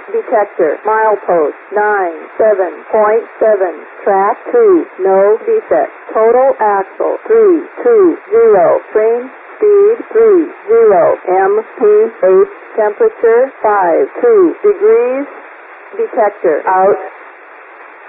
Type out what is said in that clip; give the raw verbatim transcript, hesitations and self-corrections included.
detector. Milepost nine seven point seven. Track two. No defect. Total axle three two zero. Frame speed three zero. M P H temperature five two degrees. Detector out.